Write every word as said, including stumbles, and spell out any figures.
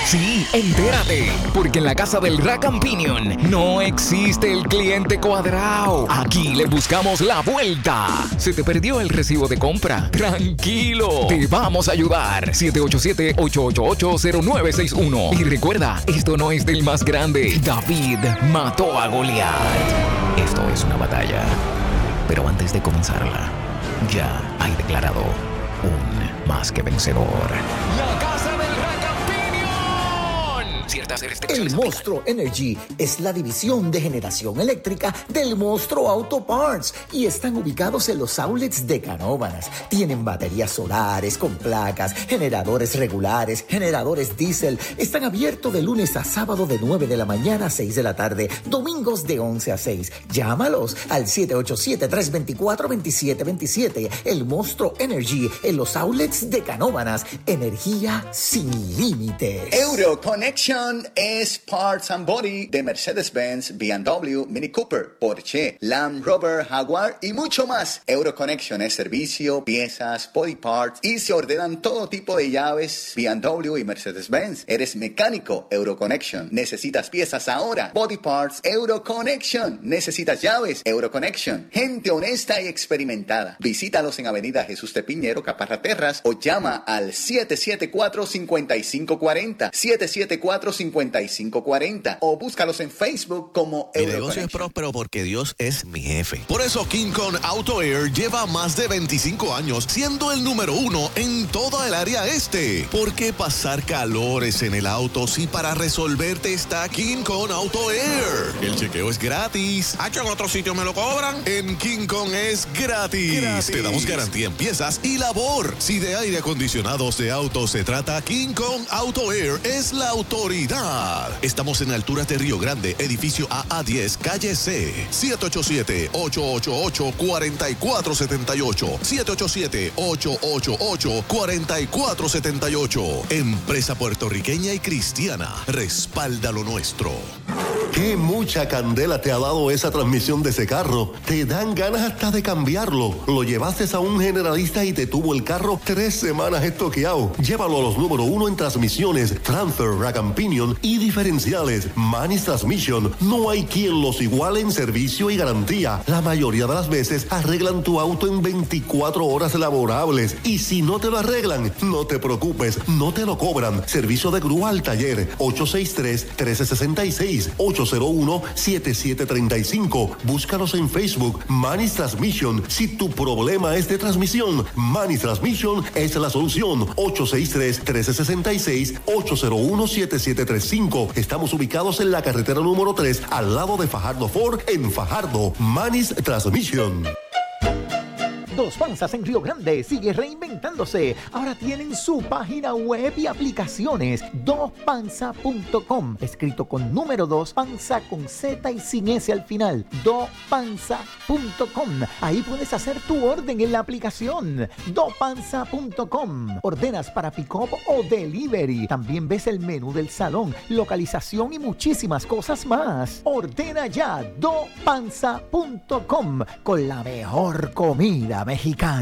Sí, entérate, porque en la casa del Rack and Pinion no existe el cliente cuadrado. Aquí le buscamos la vuelta. ¿Se te perdió el recibo de compra? Tranquilo, te vamos a ayudar. siete ocho siete, ocho ocho ocho, cero nueve seis uno. Y recuerda, esto no es del más grande. David mató a Goliat. Esto es una batalla, pero antes de comenzarla, ya hay declarado un más que vencedor. La casa del Rack and Pinion. Ciertas restricciones. El Monstruo Energy es la división de generación eléctrica del Monstruo Auto Parts y están ubicados en los outlets de Canóvanas. Tienen baterías solares con placas, generadores regulares, generadores diésel. Están abiertos de lunes a sábado de nueve de la mañana a seis de la tarde, domingos de once a seis. Llámalos al siete ocho siete, tres dos cuatro, dos siete dos siete. El Monstruo Energy en los outlets de Canóvanas. Energía sin límites. Euro Connection es Parts and Body de Mercedes-Benz, B M W, Mini Cooper, Porsche, Land Rover, Jaguar y mucho más. Euro Connection es servicio, piezas, body parts y se ordenan todo tipo de llaves B M W y Mercedes-Benz. Eres mecánico, Euro Connection. Necesitas piezas ahora, body parts, Euro Connection. Necesitas llaves, Euro Connection. Gente honesta y experimentada. Visítalos en Avenida Jesús de Piñero, Caparra Terras o llama al siete siete cuatro, cinco cinco cuatro cero, siete siete cuatro, cinco cinco cuatro cero o búscalos en Facebook como Mi Euro negocio es Connection. próspero porque Dios es mi jefe. Por eso King Kong Auto Air lleva más de veinticinco años siendo el número uno en toda el área este. ¿Por qué pasar calores en el auto si para resolverte está King Kong Auto Air? El chequeo es gratis. ¿Acho en otro sitio me lo cobran? En King Kong es gratis. gratis. Te damos garantía en piezas y labor. Si de aire acondicionados de autos se trata, King Kong Auto Air es la autoridad. Estamos en alturas de Río Grande, edificio A A diez, calle C. siete ocho siete, ocho ocho ocho, cuatro cuatro siete ocho. siete ocho siete, ocho ocho ocho, cuatro cuatro siete ocho. Empresa puertorriqueña y cristiana. Respalda lo nuestro. ¡Qué mucha candela te ha dado esa transmisión de ese carro! Te dan ganas hasta de cambiarlo. Lo llevaste a un generalista y te tuvo el carro tres semanas estoqueado. Llévalo a los número uno en transmisiones, transfer, rack and pinion y diferenciales. Manis Transmission. No hay quien los iguale en servicio y garantía. La mayoría de las veces arreglan tu auto en veinticuatro horas laborables. Y si no te lo arreglan, no te preocupes, no te lo cobran. Servicio de grúa al taller. ocho seis tres, uno tres seis seis, ocho cero uno, siete siete tres cinco. Búscanos en Facebook, Manis Transmission. Si tu problema es de transmisión, Manis Transmission es la solución. ocho seis tres, uno tres seis seis, ocho cero uno, siete siete tres cinco. Estamos ubicados en la carretera número tres, al lado de Fajardo Ford, en Fajardo. Manis Transmission. Dos Panzas en Río Grande sigue reinventándose. Ahora tienen su página web y aplicaciones. dos panza punto com. Escrito con número dos, panza con Z y sin S al final. dos panza punto com. Ahí puedes hacer tu orden en la aplicación. dos panza punto com. Ordenas para pick-up o delivery. También ves el menú del salón, localización y muchísimas cosas más. Ordena ya dos panza punto com con la mejor comida mexicana.